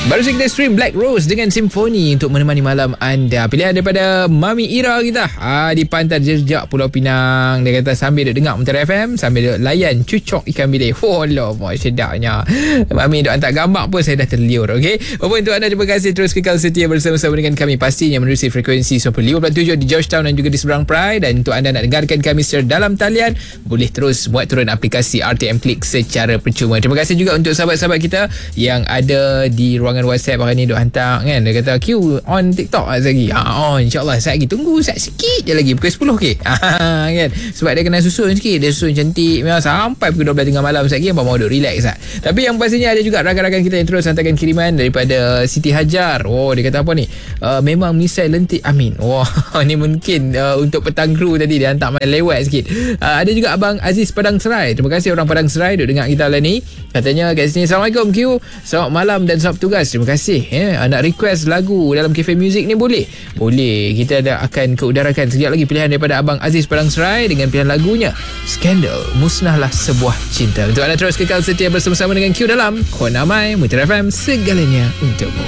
Baru saja kita stream Black Rose dengan Simfoni untuk menemani malam anda. Pilihan daripada Mami Ira kita di pantai jejak Pulau Pinang. Dia kata sambil duk dengar Mentera FM, sambil duk layan cucok ikan bilik. Oh Allah, sedapnya. Mami duk hantar gambar pun saya dah terliur. Okey. Apa untuk anda, terima kasih terus kekal setia bersama-sama dengan kami, pastinya menerusi frekuensi 95.7 di Georgetown dan juga di seberang Pride. Dan untuk anda nak dengarkan kami secara dalam talian, boleh terus buat turun aplikasi RTM Click secara percuma. Terima kasih juga untuk sahabat-sahabat kita yang ada di ruangan WhatsApp hari ni duk hantar kan. Dia kata Q on TikTok lagi. On insyaAllah saya lagi tunggu sikit je lagi pukul 10 ke. Kan. Sebab dia kena susun sikit. Dia susun cantik memang sampai pukul 12 tengah malam lagi. Abang mau duk relax lah. Tapi yang pastinya ada juga rakan-rakan kita yang terus hantarkan kiriman daripada Siti Hajar. Oh, dia kata apa ni? Memang misai lentik Amin. Wah, ni mungkin untuk petang kru tadi dia hantar main lewat sikit. Ada juga Abang Aziz Padang Serai. Terima kasih orang Padang Serai duk dengar kita lah ni. Katanya kat sini, Assalamualaikum Q, selamat malam dan selamat tugas. Terima kasih. Nak request lagu dalam Cafe Music ni boleh? Boleh. Kita akan keudarakan sekejap lagi pilihan daripada Abang Aziz Padang Serai dengan pilihan lagunya Skandal, Musnahlah Sebuah Cinta. Untuk anda terus kekal setia bersama-sama dengan Q dalam Kona Mai Mentera FM, segalanya untukmu.